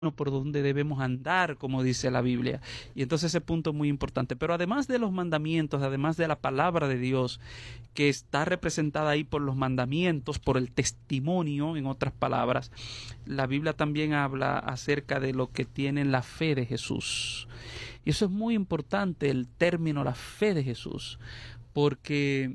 por donde debemos andar, como dice la Biblia. Y entonces ese punto es muy importante. Pero además de los mandamientos, además de la palabra de Dios, que está representada ahí por los mandamientos, por el testimonio, en otras palabras, la Biblia también habla acerca de lo que tiene la fe de Jesús. Y eso es muy importante, el término la fe de Jesús, porque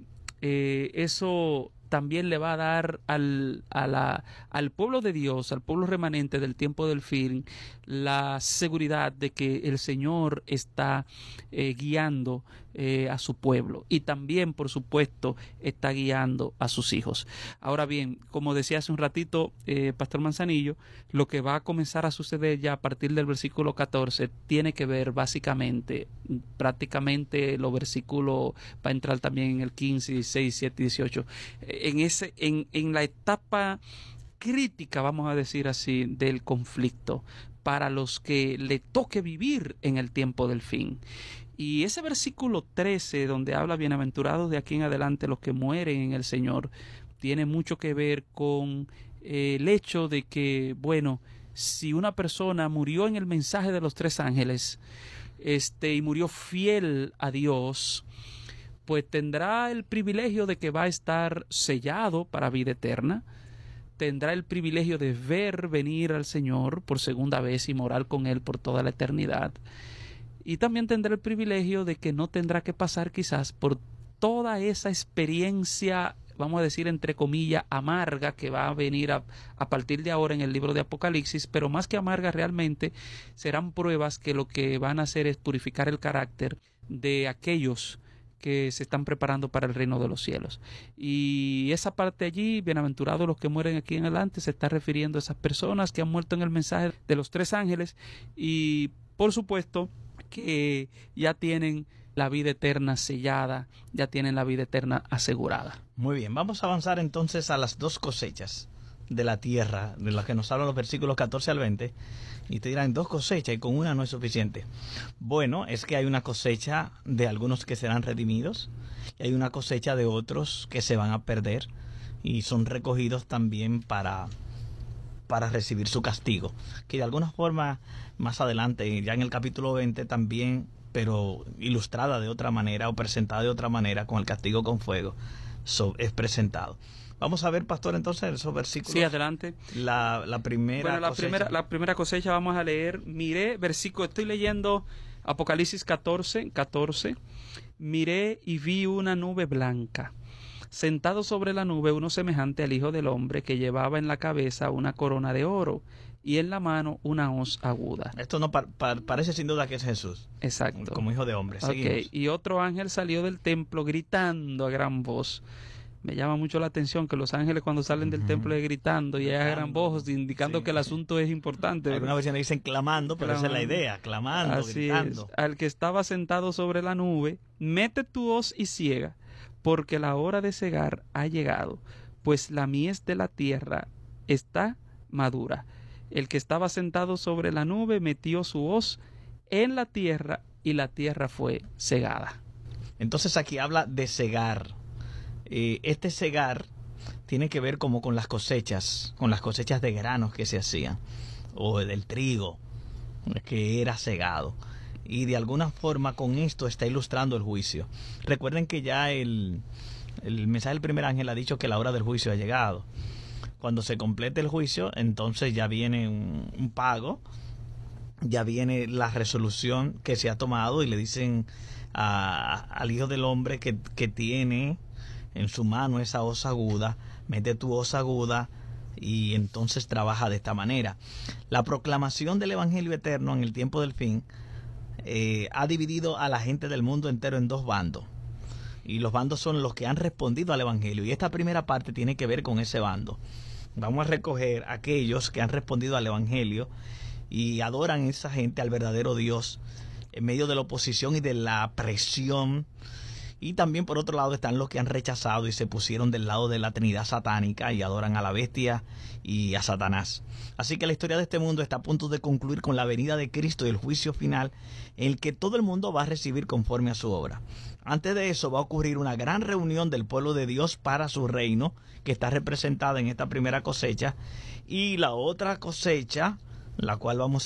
eso también le va a dar al pueblo de Dios, al pueblo remanente del tiempo del fin, la seguridad de que el Señor está guiando a su pueblo, y también, por supuesto, está guiando a sus hijos. Ahora bien, como decía hace un ratito Pastor Manzanillo, lo que va a comenzar a suceder ya a partir del versículo 14 tiene que ver básicamente, prácticamente los versículos, va a entrar también en el 15, 16, 17 y 18, en la etapa crítica, vamos a decir así, del conflicto, para los que le toque vivir en el tiempo del fin. Y ese versículo 13, donde habla bienaventurados de aquí en adelante los que mueren en el Señor, tiene mucho que ver con el hecho de que, bueno, si una persona murió en el mensaje de los tres ángeles, y murió fiel a Dios, pues tendrá el privilegio de que va a estar sellado para vida eterna, tendrá el privilegio de ver venir al Señor por segunda vez y morar con Él por toda la eternidad, y también tendrá el privilegio de que no tendrá que pasar quizás por toda esa experiencia, vamos a decir entre comillas, amarga que va a venir a partir de ahora en el libro de Apocalipsis, pero más que amarga realmente serán pruebas que lo que van a hacer es purificar el carácter de aquellos que se están preparando para el reino de los cielos. Y esa parte allí, bienaventurados los que mueren aquí en adelante, se está refiriendo a esas personas que han muerto en el mensaje de los tres ángeles, y por supuesto que ya tienen la vida eterna sellada, ya tienen la vida eterna asegurada. Muy bien, vamos a avanzar entonces a las dos cosechas de la tierra, de las que nos hablan los versículos 14 al 20, y te dirán, dos cosechas y con una no es suficiente. Bueno, es que hay una cosecha de algunos que serán redimidos, y hay una cosecha de otros que se van a perder, y son recogidos también para recibir su castigo, que de alguna forma más adelante, ya en el capítulo 20 también, pero ilustrada de otra manera o presentada de otra manera, con el castigo con fuego, es presentado. Vamos a ver, pastor, entonces esos versículos. Sí, adelante. La primera cosecha. La primera cosecha vamos a leer. Miré, versículo, estoy leyendo Apocalipsis 14. Miré y vi una nube blanca. Sentado sobre la nube uno semejante al Hijo del Hombre, que llevaba en la cabeza una corona de oro y en la mano una hoz aguda. Esto no parece sin duda que es Jesús. Exacto. Como Hijo de Hombre. Okay. Y otro ángel salió del templo gritando a gran voz. Me llama mucho la atención que los ángeles cuando salen del templo es gritando y a gran voz, indicando que el asunto es importante. Algunas versiones dicen clamando, pero esa es la idea, clamando, así gritando. Es. Al que estaba sentado sobre la nube, mete tu hoz y ciega, porque la hora de cegar ha llegado, pues la mies de la tierra está madura. El que estaba sentado sobre la nube metió su hoz en la tierra y la tierra fue cegada. Entonces aquí habla de cegar. Este cegar tiene que ver como con las cosechas de granos que se hacían, o del trigo que era cegado. Y de alguna forma con esto está ilustrando el juicio. Recuerden que ya el mensaje del primer ángel ha dicho que la hora del juicio ha llegado. Cuando se complete el juicio, entonces ya viene un pago, ya viene la resolución que se ha tomado, y le dicen al Hijo del Hombre que tiene en su mano esa hoz aguda, mete tu hoz aguda y entonces trabaja de esta manera. La proclamación del Evangelio eterno en el tiempo del fin ha dividido a la gente del mundo entero en dos bandos. Y los bandos son los que han respondido al Evangelio. Y esta primera parte tiene que ver con ese bando. Vamos a recoger aquellos que han respondido al Evangelio y adoran a esa gente, al verdadero Dios, en medio de la oposición y de la presión. Y también por otro lado están los que han rechazado y se pusieron del lado de la Trinidad satánica y adoran a la bestia y a Satanás. Así que la historia de este mundo está a punto de concluir con la venida de Cristo y el juicio final, en el que todo el mundo va a recibir conforme a su obra. Antes de eso va a ocurrir una gran reunión del pueblo de Dios para su reino, que está representada en esta primera cosecha, y la otra cosecha la cual vamos